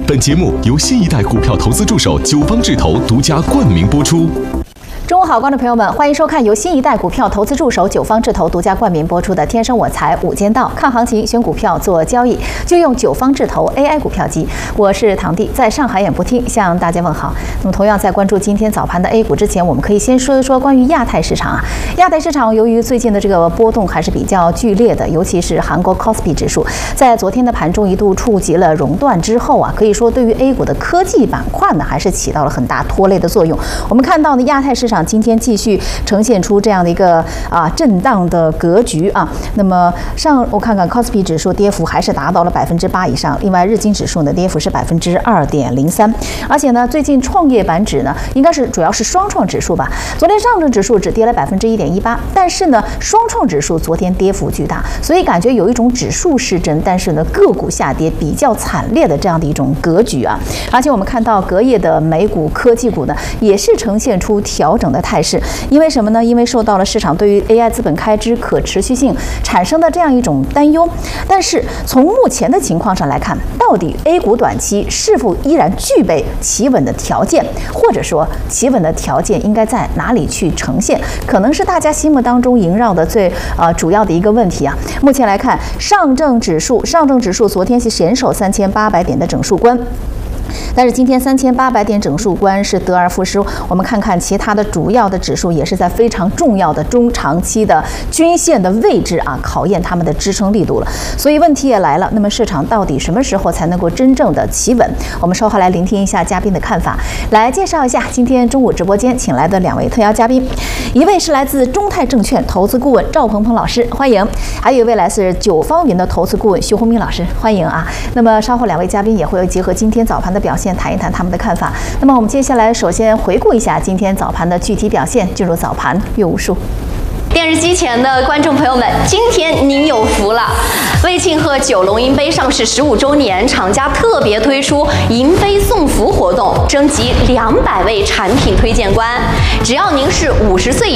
本节目由新一代股票投资助手九方智投独家冠名播出。 中午好，观众朋友们，欢迎收看由新一代股票投资助手九方智投独家冠名播出的《天生我材午间道》，看行情选股票做交易，就用九方智投 AI 股票机。我是唐弟，在上海演播厅向大家问好。那么，同样在关注今天早盘的 A 股之前，我们可以先说一说关于亚太市场啊。亚太市场由于最近的这个波动还是比较剧烈的，尤其是韩国 KOSPI 指数在昨天的盘中一度触及了熔断之后啊，可以说对于 A 股的科技板块呢，还是起到了很大拖累的作用。我们看到呢，亚太市场今天继续呈现出这样的一个震荡的格局啊。那么我看看 KOSPI 指数跌幅还是达到了8%以上，另外日经指数呢跌幅是2.03%，而且呢最近创业板指呢应该是主要是双创指数吧，昨天上证指数只跌了1.18%，但是呢双创指数昨天跌幅巨大，所以感觉有一种指数失真，但是呢个股下跌比较惨烈的这样的一种格局啊。而且我们看到隔夜的美股科技股呢也是呈现出调整的态势。因为什么呢？因为受到了市场对于 AI 资本开支可持续性产生的这样一种担忧。但是从目前的情况上来看，到底 A 股短期是否依然具备企稳的条件，或者说企稳的条件应该在哪里去呈现，可能是大家心目当中萦绕的最主要的一个问题啊。目前来看，上证指数昨天是险守3800点的整数关。但是今天3800点整数关是得而复失，我们看看其他的主要的指数也是在非常重要的中长期的均线的位置啊，考验他们的支撑力度了。所以问题也来了，那么市场到底什么时候才能够真正的企稳？我们稍后来聆听一下嘉宾的看法，来介绍一下今天中午直播间请来的2位特邀嘉宾，一位是来自中泰证券投资顾问赵鹏鹏老师，欢迎；还有一位来自九方云的投资顾问徐宏明老师，欢迎啊。那么稍后2位嘉宾也会结合今天早盘的表现谈一谈他们的看法。那么我们接下来首先回顾一下今天早盘的具体表现，进入早盘阅无术。 电视机前的观众朋友们，今天您有福了！为庆贺九龙银杯上市15周年，厂家特别推出银杯送福活动，征集200位产品推荐官，只要您是50岁